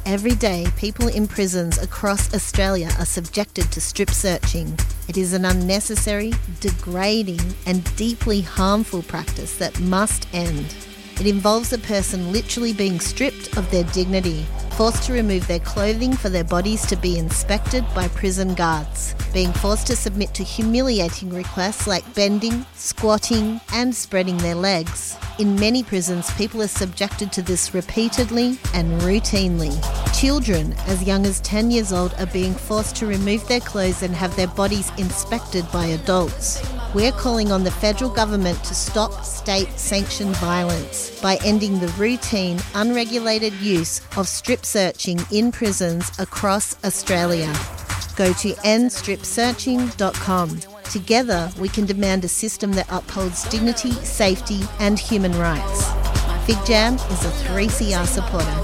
Every day, people in prisons across Australia are subjected to strip searching. It is an unnecessary, degrading and deeply harmful practice that must end. It involves a person literally being stripped of their dignity, forced to remove their clothing for their bodies to be inspected by prison guards, being forced to submit to humiliating requests like bending, squatting and spreading their legs. In many prisons, people are subjected to this repeatedly and routinely. Children as young as 10 years old are being forced to remove their clothes and have their bodies inspected by adults. We're calling on the federal government to stop state-sanctioned violence by ending the routine, unregulated use of strip searching in prisons across Australia. Go to endstripsearching.com. Together, we can demand a system that upholds dignity, safety and human rights. Fig Jam is a 3CR supporter.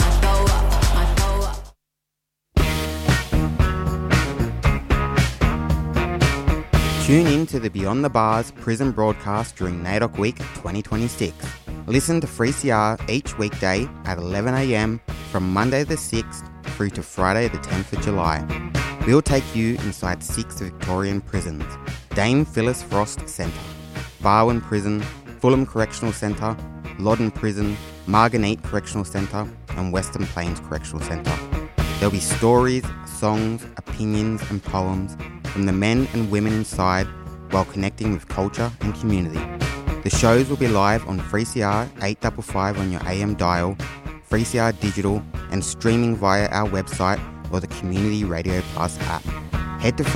Tune in to the Beyond the Bars prison broadcast during NAIDOC Week 2026. Listen to 3CR each weekday at 11 a.m. from Monday the 6th through to Friday the 10th of July. We'll take you inside 6 Victorian prisons: Dame Phyllis Frost Centre, Barwon Prison, Fulham Correctional Centre, Loddon Prison, Margate Correctional Centre and Western Plains Correctional Centre. There'll be stories, songs, opinions and poems from the men and women inside while connecting with culture and community. The shows will be live on 3CR 855 on your AM dial, 3CR Digital and streaming via our website or the Community Radio Plus app. Head to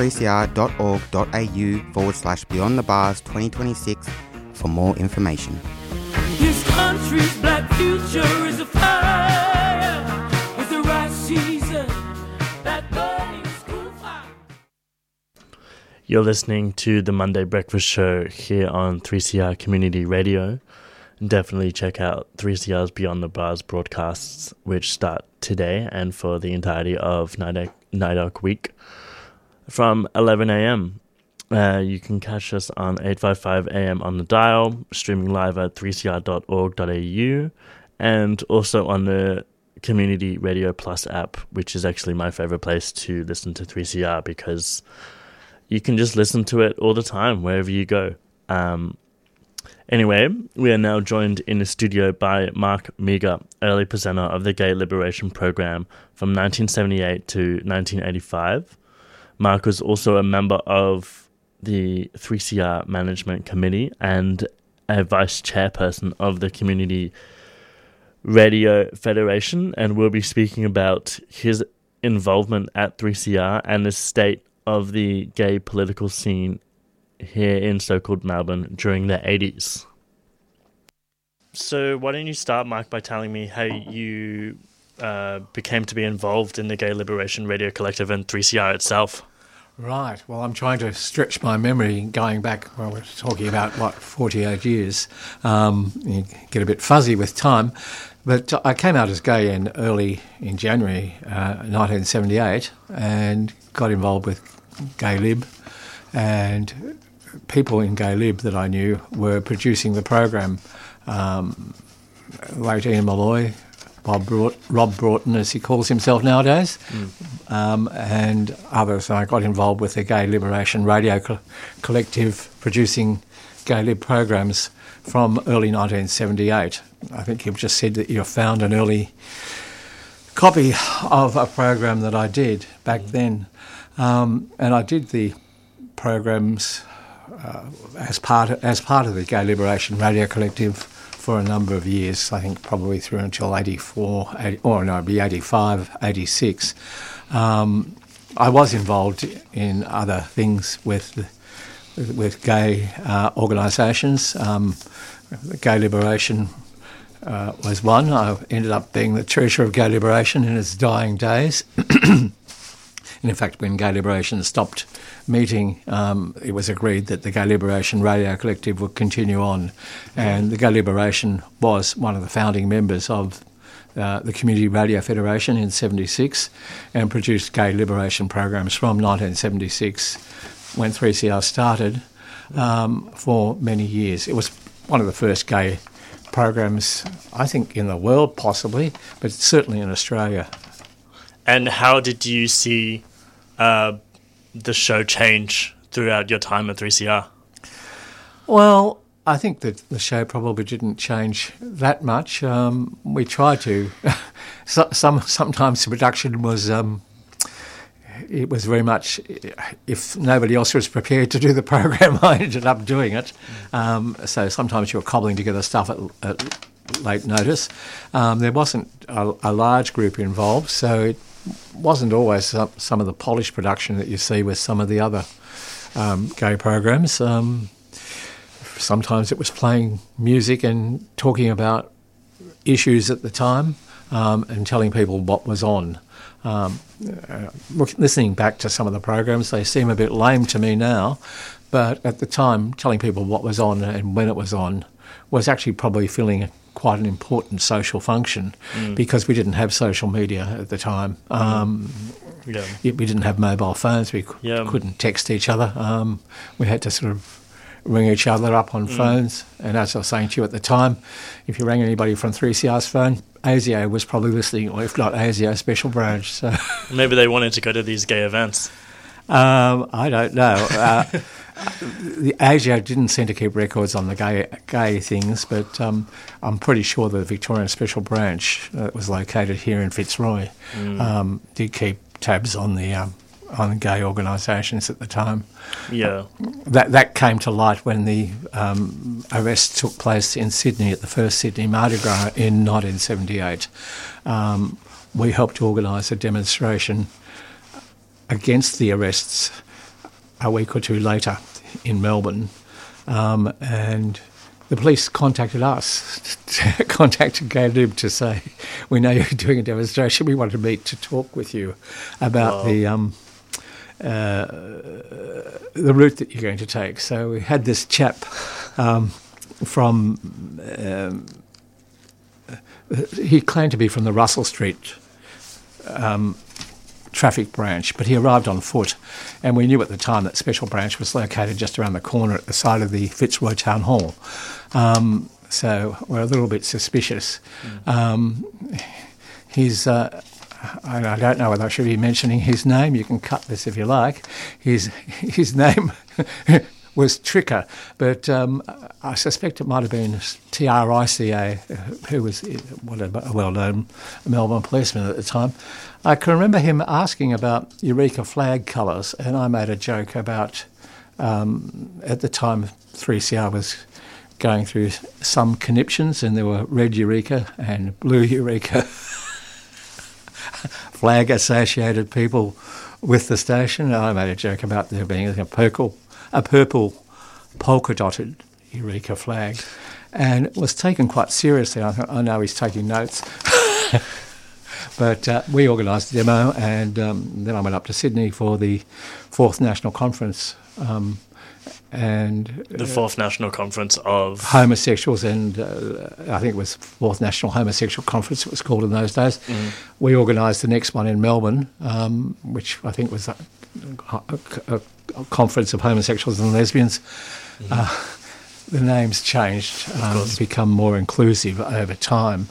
3cr.org.au/Beyond the Bars 2026 for more information. This country's black future is a fire with the right season that burning school fire. You're listening to the Monday Breakfast Show here on 3CR Community Radio. And definitely check out 3CR's Beyond the Bars broadcasts, which start today and for the entirety of NAIDOC Week from 11 a.m. You can catch us on 855 a.m. on the dial, streaming live at 3cr.org.au, and also on the Community Radio Plus app, which is actually my favourite place to listen to 3CR because you can just listen to it all the time, wherever you go. Anyway, we are now joined in the studio by Mark Meagher, early presenter of the Gay Liberation Program from 1978 to 1985. Mark was also a member of the 3CR Management Committee and a vice chairperson of the Community Radio Federation, and we'll be speaking about his involvement at 3CR and the state of the gay political scene here in so-called Melbourne during the 80s. So why don't you start, Mark, by telling me how you became to be involved in the Gay Liberation Radio Collective and 3CR itself? Right. Well, I'm trying to stretch my memory going back, well, we're talking about, 48 years. You get a bit fuzzy with time. But I came out as gay in January 1978 and got involved with Gay Lib, and people in Gay Lib that I knew were producing the program. Late Ian Malloy, Rob Broughton, as he calls himself nowadays, and others. I got involved with the Gay Liberation Radio Collective, producing Gay Lib programs from early 1978. I think you've just said that you found an early copy of a program that I did back then. And I did the programs as part of the Gay Liberation Radio Collective for a number of years. I think probably through until 85, 86. I was involved in other things with gay organisations. Gay Liberation was one. I ended up being the treasurer of Gay Liberation in its dying days. And in fact, when Gay Liberation stopped meeting, it was agreed that the Gay Liberation Radio Collective would continue on. And the Gay Liberation was one of the founding members of the Community Radio Federation in 1976 and produced Gay Liberation programs from 1976 when 3CR started for many years. It was one of the first gay programs, I think, in the world possibly, but certainly in Australia And how did you see the show change throughout your time at 3CR? Well, I think that the show probably didn't change that much. We tried to. Sometimes the production was. It was very much, if nobody else was prepared to do the program, I ended up doing it. So sometimes you were cobbling together stuff at late notice. There wasn't a large group involved, so it wasn't always some of the polished production that you see with some of the other gay programs. Sometimes it was playing music and talking about issues at the time and telling people what was on. Listening back to some of the programs, they seem a bit lame to me now, but at the time, telling people what was on and when it was on was actually probably filling quite an important social function because we didn't have social media at the time. We didn't have mobile phones. We couldn't text each other. We had to sort of ring each other up on phones. And as I was saying to you at the time, if you rang anybody from 3CR's phone, ASIO was probably listening, or if not ASIO Special Branch. So maybe they wanted to go to these gay events. I don't know. The ASIO didn't seem to keep records on the gay things, but I'm pretty sure the Victorian Special Branch that was located here in Fitzroy did keep tabs on the on gay organisations at the time. Yeah, that came to light when the arrest took place in Sydney at the first Sydney Mardi Gras in 1978. We helped organise a demonstration against the arrests a week or two later in Melbourne, and the police contacted us, contacted Gay Lib to say, we know you're doing a demonstration, we want to meet to talk with you about the route that you're going to take. So we had this chap he claimed to be from the Russell Street traffic branch, but he arrived on foot, and we knew at the time that Special Branch was located just around the corner at the side of the Fitzroy Town Hall. So we're a little bit suspicious. He's I don't know whether I should be mentioning his name. You can cut this if you like. His name was Tricker, but I suspect it might have been TRICA, who was a well-known Melbourne policeman at the time. I can remember him asking about Eureka flag colours, and I made a joke about, at the time 3CR was going through some conniptions, and there were red Eureka and blue Eureka flag associated people with the station. And I made a joke about there being a purple polka dotted Eureka flag, and it was taken quite seriously. I thought, I know he's taking notes. But we organised the demo, and then I went up to Sydney for the 4th National Conference. And the 4th National Conference of Homosexuals, and I think it was 4th National Homosexual Conference it was called in those days. We organised the next one in Melbourne, which I think was a conference of homosexuals and lesbians. The names changed to become more inclusive over time.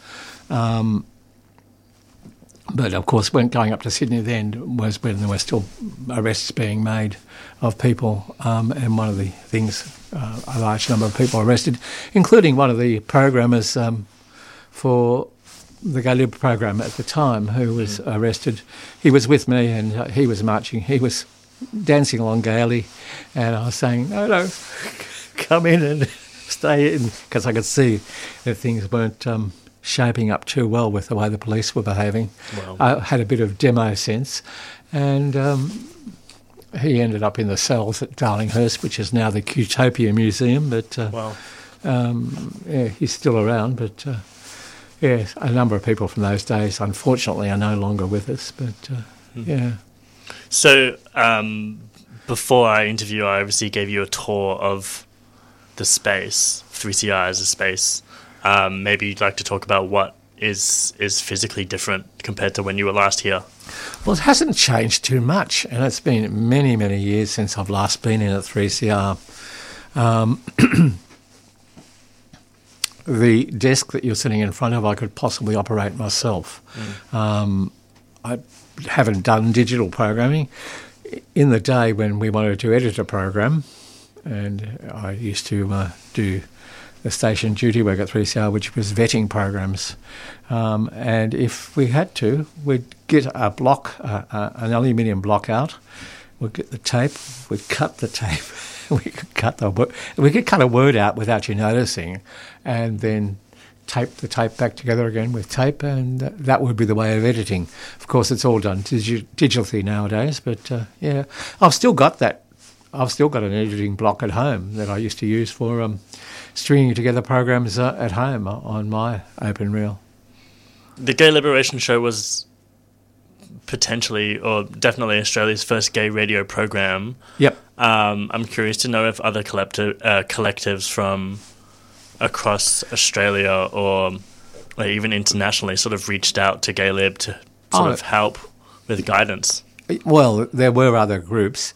But of course, when going up to Sydney then was when there were still arrests being made of people, and one of the things, a large number of people arrested, including one of the programmers for the Gay Lib program at the time, who was arrested. He was with me, and he was marching. He was dancing along gaily, and I was saying, no, come in and stay in, because I could see that things weren't shaping up too well with the way the police were behaving. Wow. I had a bit of demo sense, and he ended up in the cells at Darlinghurst, which is now the Qtopia Museum. But he's still around. But a number of people from those days, unfortunately, are no longer with us. But So before our interview, I obviously gave you a tour of the space, 3CR as a space. Maybe you'd like to talk about what is physically different compared to when you were last here. Well, it hasn't changed too much, and it's been many, many years since I've last been in at 3CR. The desk that you're sitting in front of, I could possibly operate myself. I haven't done digital programming. In the day when we wanted to edit a program, and I used to do the station duty work at 3CR, which was vetting programs. And if we had to, we'd get a block, an aluminium block out. We'd get the tape. We'd cut the tape. we could cut a word out without you noticing, and then tape the tape back together again with tape, and that would be the way of editing. Of course, it's all done digitally nowadays, but yeah, I've still got that. I've still got an editing block at home that I used to use for stringing together programs at home on my open reel. The Gay Liberation Show was potentially, or definitely, Australia's first gay radio program. Yep. I'm curious to know if other collectives from across Australia or even internationally sort of reached out to Gay Lib to sort of help with guidance. Well, there were other groups.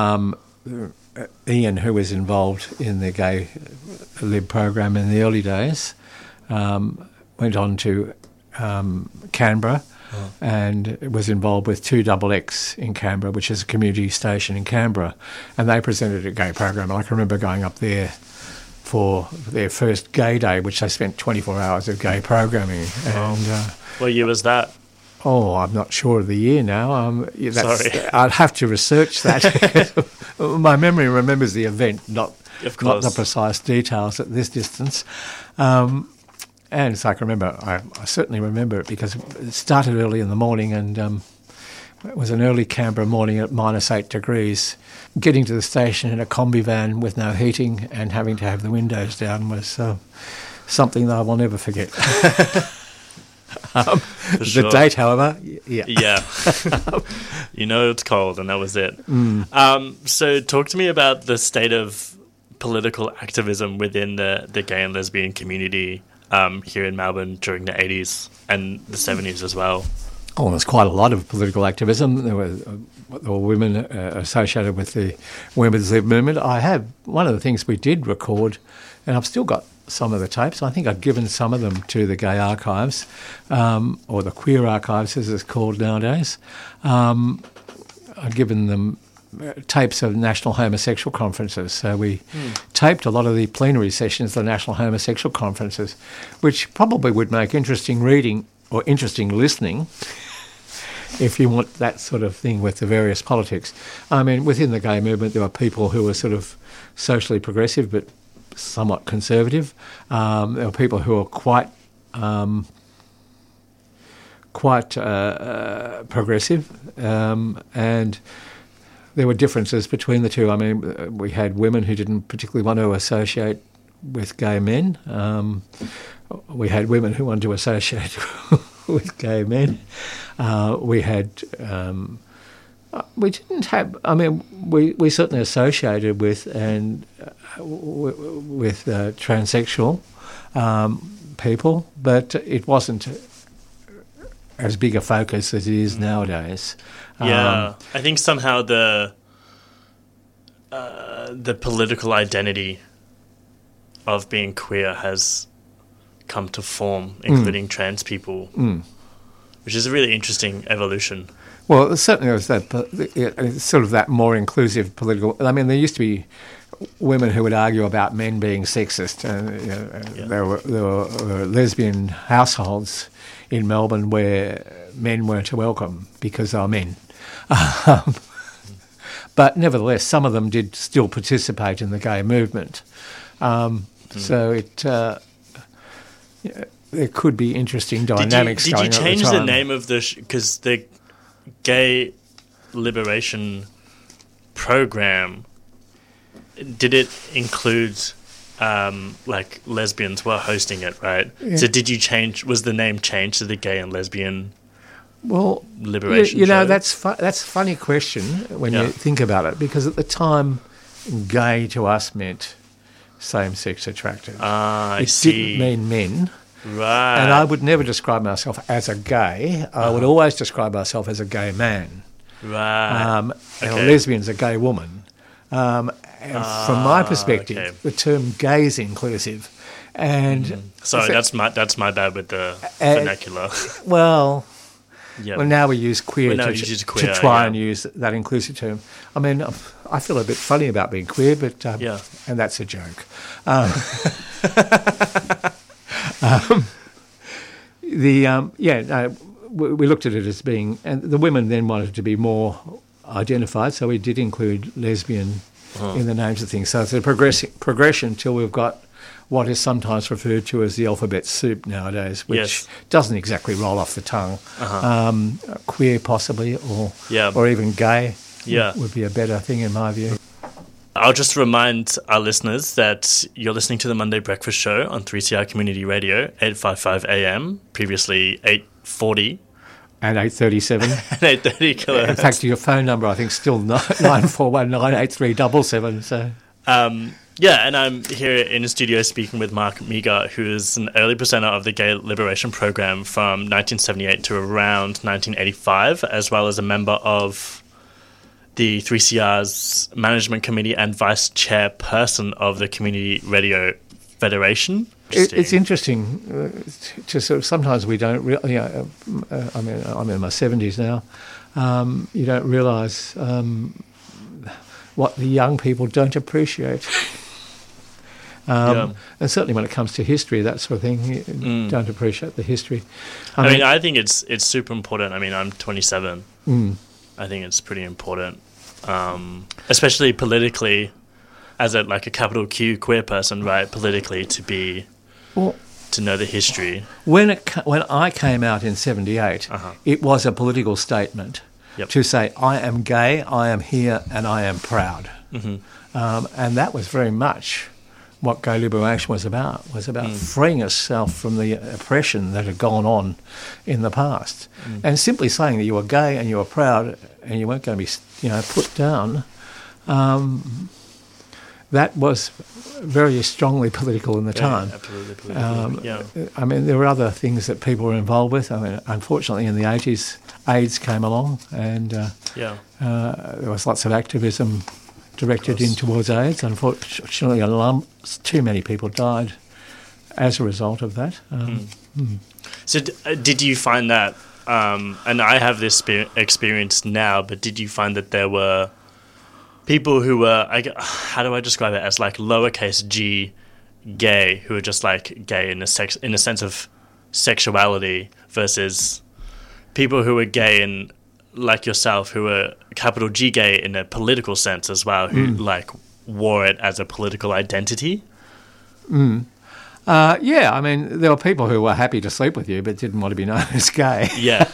Ian, who was involved in the Gay Lib program in the early days, went on to Canberra and was involved with 2XX in Canberra, which is a community station in Canberra, and they presented a gay program. And I can remember going up there for their first gay day, which they spent 24 hours of gay programming. And what year was that? Oh, I'm not sure of the year now. Sorry. I'd have to research that. My memory remembers the event, not the precise details at this distance. And so I can remember, I certainly remember it because it started early in the morning, and it was an early Canberra morning at -8 degrees. Getting to the station in a combi van with no heating and having to have the windows down was something that I will never forget. The date, however, yeah. Yeah. You know it's cold, and that was it. So talk to me about the state of political activism within the gay and lesbian community here in Melbourne during the 80s and the 70s as well. Oh, there's quite a lot of political activism. There were women associated with the Women's Lib movement. One of the things we did record, and I've still got some of the tapes. I think I've given some of them to the Gay Archives, or the Queer Archives as it's called nowadays. I'd given them tapes of national homosexual conferences. So we taped a lot of the plenary sessions of the national homosexual conferences, which probably would make interesting reading or interesting listening if you want that sort of thing with the various politics. I mean, within the gay movement, there were people who were sort of socially progressive but somewhat conservative. There were people who were quite progressive, and there were differences between the two. I mean, we had women who didn't particularly want to associate with gay men. We had women who wanted to associate with gay men. We didn't have. I mean, we certainly associated with transsexual people, but it wasn't as big a focus as it is nowadays. Yeah, I think somehow the political identity of being queer has come to form, including trans people, which is a really interesting evolution. Well, certainly there was that sort of that more inclusive political. I mean, there used to be women who would argue about men being sexist. There were lesbian households in Melbourne where men weren't welcome because they were men. But nevertheless, some of them did still participate in the gay movement. So there could be interesting dynamics going on. Did you change the name of because the Gay Liberation program, did it include like lesbians were hosting it, right? Yeah. So was the name changed to the Gay and Lesbian Liberation you know, Show? that's a funny question when you think about it, because at the time, gay to us meant same-sex attracted. I see. It didn't mean men. Right. And I would never describe myself as a gay. I would always describe myself as a gay man. Right. And a lesbian's a gay woman. And from my perspective, the term gay is inclusive. And sorry, that's my bad with the vernacular. Well, Yeah. Well, now we use queer, Well, now to, we use to queer, try yeah. and use that inclusive term. I mean, I feel a bit funny about being queer, but Yeah. and that's a joke. We looked at it as being, and the women then wanted to be more identified, so we did include lesbian in the names of things. So it's a progression till we've got what is sometimes referred to as the alphabet soup nowadays, which Yes. doesn't exactly roll off the tongue. Queer possibly, Yeah. or even gay Yeah. would be a better thing in my view. I'll just remind our listeners that you're listening to the Monday Breakfast Show on 3CR Community Radio, 855 AM, previously 840 And 8:37. and 830 kilohertz. In fact, your phone number, I think, is still 94198377. So Yeah, and I'm here in the studio speaking with Mark Meagher, who is an early presenter of the Gay Liberation Program from 1978 to around 1985, as well as a member of the 3CR's management committee and vice chairperson of the Community Radio Federation. it's interesting to sort of, sometimes we don't really, I mean, I'm in my 70s now, you don't realise what the young people don't appreciate. And certainly when it comes to history, that sort of thing, you don't appreciate the history. I mean, I think it's super important. I mean, I'm 27. I think it's pretty important, especially politically, as a capital Q queer person, right? Politically, to know the history. When I came out in 78, it was a political statement to say, I am gay, I am here, and I am proud. And that was very much what gay liberation was about freeing yourself from the oppression that had gone on in the past. And simply saying that you were gay and you were proud and you weren't going to be put down, that was very strongly political in the time. Absolutely political. I mean, there were other things that people were involved with. I mean, unfortunately, in the 80s, AIDS came along and there was lots of activism directed in towards AIDS. Unfortunately, too many people died as a result of that. So did you find that, and I have this experience now, but did you find that there were people who were, how do I describe it, as lowercase g gay, who were just gay in a sense of sexuality, versus people who were gay in, like yourself, who were capital G gay in a political sense as well, who wore it as a political identity? I mean, there were people who were happy to sleep with you but didn't want to be known as gay. Yeah.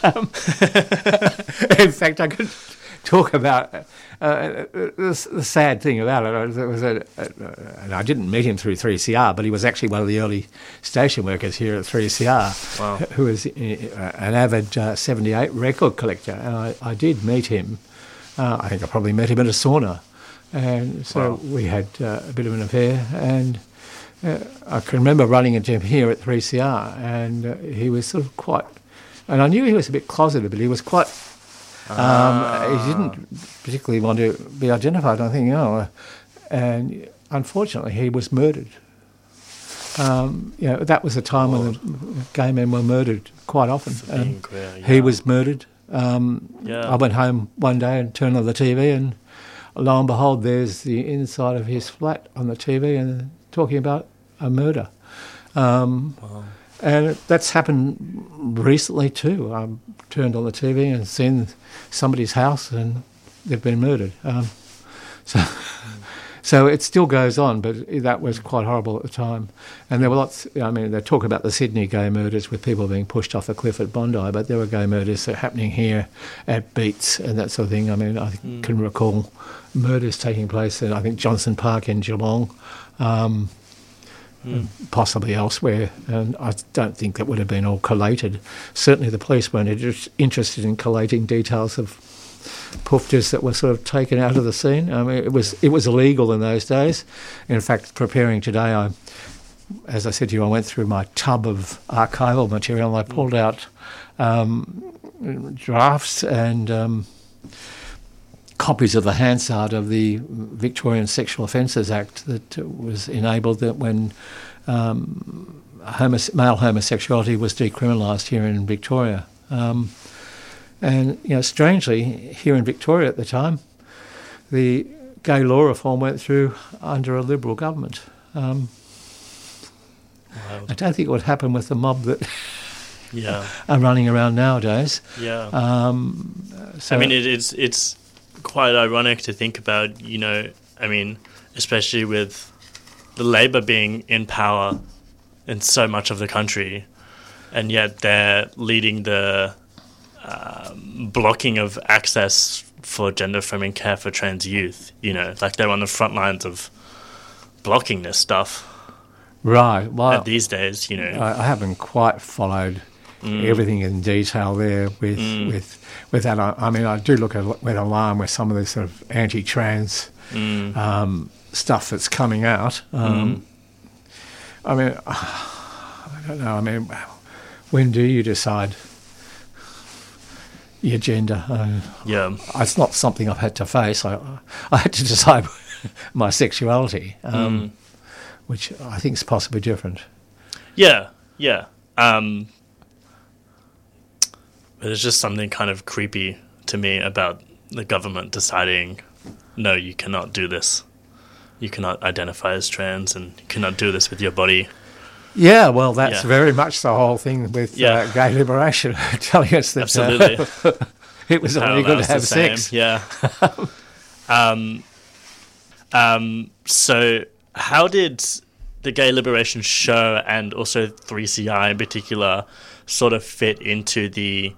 In fact, I could talk about the sad thing about it. There was and I didn't meet him through 3CR, but he was actually one of the early station workers here at 3CR, who was an avid 78 record collector. And I did meet him. I think I probably met him at a sauna. And so we had a bit of an affair. And I can remember running into him here at 3CR, and he was sort of quite... And I knew he was a bit closeted, but he was quite... he didn't particularly want to be identified. I think, and unfortunately, he was murdered. That was a time when the gay men were murdered quite often. He was murdered. I went home one day and turned on the TV, and lo and behold, there's the inside of his flat on the TV and talking about a murder. And that's happened recently too. I turned on the TV and seen somebody's house and they've been murdered. So it still goes on, but that was quite horrible at the time. And there were lots, I mean, they talk about the Sydney gay murders with people being pushed off a cliff at Bondi, but there were gay murders that are happening here at Beats and that sort of thing. I mean, I can recall murders taking place at, I think, Johnson Park in Geelong, possibly elsewhere, and I don't think that would have been all collated. Certainly the police weren't interested in collating details of poofters that were sort of taken out of the scene. I mean, it was illegal in those days. In fact, preparing today, as I said to you, I went through my tub of archival material and I pulled out drafts and copies of the Hansard of the Victorian Sexual Offences Act that was enabled that when male homosexuality was decriminalised here in Victoria. And, strangely, here in Victoria at the time, the gay law reform went through under a Liberal government. I don't think it would happen with the mob that are running around nowadays. Yeah. So I mean, it's quite ironic to think about, especially with the Labor being in power in so much of the country, and yet they're leading the blocking of access for gender-affirming care for trans youth. Like they're on the front lines of blocking this stuff. Right. Well, these days, I haven't quite followed everything in detail there with that. I do look at with alarm with some of this sort of anti-trans stuff that's coming out. I don't know. When do you decide your gender? It's not something I've had to face. I had to decide my sexuality, which I think is possibly different. Yeah. But there's just something kind of creepy to me about the government deciding, no, you cannot do this. You cannot identify as trans, and you cannot do this with your body. Yeah, well, that's very much the whole thing with gay liberation, telling us that absolutely it was illegal to have sex. Yeah. So how did the Gay Liberation Show and also 3CR in particular sort of fit into the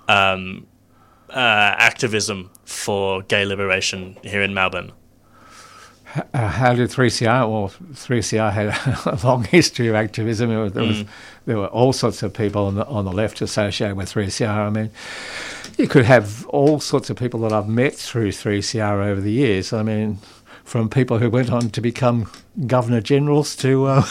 activism for gay liberation here in Melbourne? How did 3CR? Well, 3CR had a long history of activism. There were all sorts of people on the left associated with 3CR. You could have all sorts of people that I've met through 3CR over the years. From people who went on to become Governor Generals to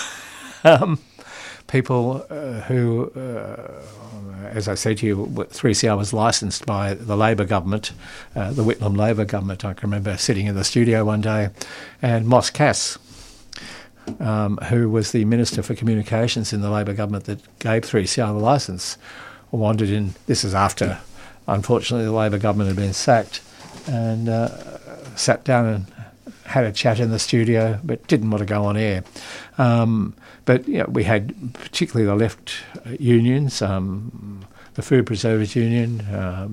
people who, as I said to you, 3CR was licensed by the Labor government, the Whitlam Labor government. I can remember sitting in the studio one day, and Moss Cass, who was the Minister for Communications in the Labor government that gave 3CR the licence, wandered in. This is after, unfortunately, the Labor government had been sacked, and sat down and had a chat in the studio, but didn't want to go on air. But we had particularly the left unions, the Food Preservers Union,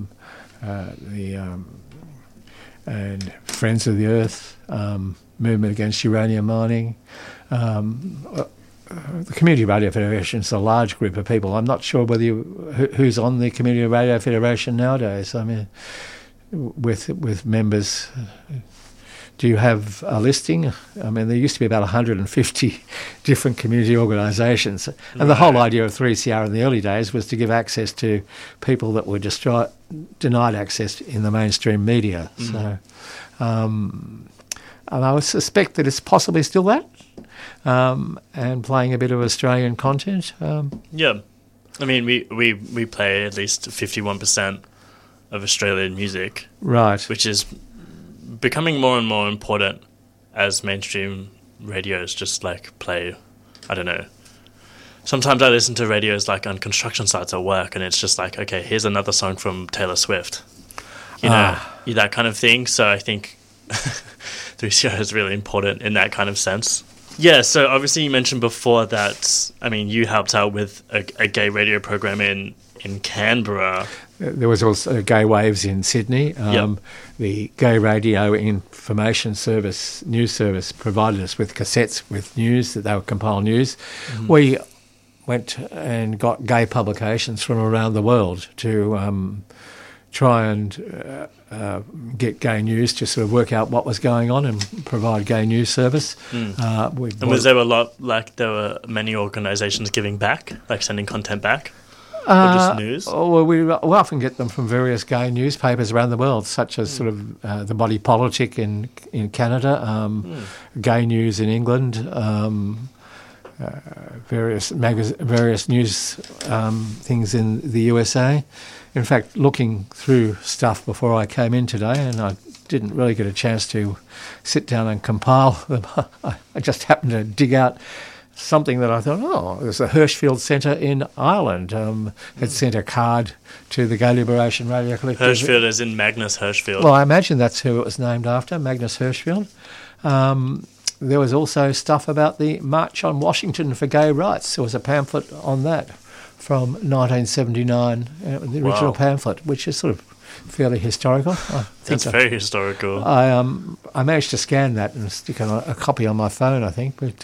and Friends of the Earth, Movement Against Uranium Mining. The Community Radio Federation is a large group of people. I'm not sure whether who's on the Community Radio Federation nowadays. With members. Do you have a listing? There used to be about 150 different community organisations. And the whole idea of 3CR in the early days was to give access to people that were denied access in the mainstream media. So, and I would suspect that it's possibly still that, and playing a bit of Australian content. Yeah. We play at least 51% of Australian music. Right. Which is becoming more and more important as mainstream radios just play, I don't know. Sometimes I listen to radios on construction sites at work, and it's just okay, here's another song from Taylor Swift. That kind of thing. So I think 3CR is really important in that kind of sense. Yeah, so obviously you mentioned before that, you helped out with a gay radio program in Canberra. There was also Gay Waves in Sydney. The Gay Radio Information Service, news service, provided us with cassettes with news, that they would compile news. Mm-hmm. We went and got gay publications from around the world to try and get gay news, to sort of work out what was going on and provide gay news service. And was there a lot, there were many organisations giving back, sending content back? Or just news? We often get them from various gay newspapers around the world, such as sort of the Body Politic in Canada, Gay News in England, various news things in the USA. In fact, looking through stuff before I came in today, and I didn't really get a chance to sit down and compile them, I just happened to dig out something that I thought, there's a Hirschfield Centre in Ireland had sent a card to the Gay Liberation Radio Collective. Hirschfield as in Magnus Hirschfield. Well, I imagine that's who it was named after, Magnus Hirschfield. There was also stuff about the March on Washington for Gay Rights. There was a pamphlet on that from 1979, the original pamphlet, which is sort of fairly historical. That's very historical. I managed to scan that and stick a copy on my phone, I think. But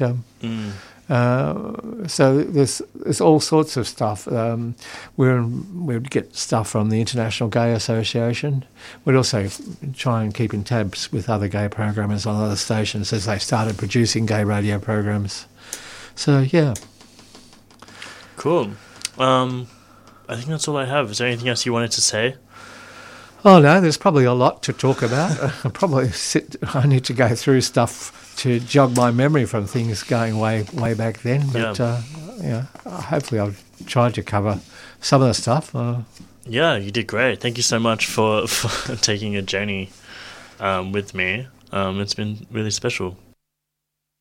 so there's all sorts of stuff. We'd get stuff from the International Gay Association. We'd also try and keep in tabs with other gay programmers on other stations as they started producing gay radio programs. So, yeah. Cool. I think that's all I have. Is there anything else you wanted to say? Oh, no, there's probably a lot to talk about. I need to go through stuff to jog my memory from things going way back then. But, hopefully I've tried to cover some of the stuff. Yeah, you did great. Thank you so much for taking a journey with me. It's been really special.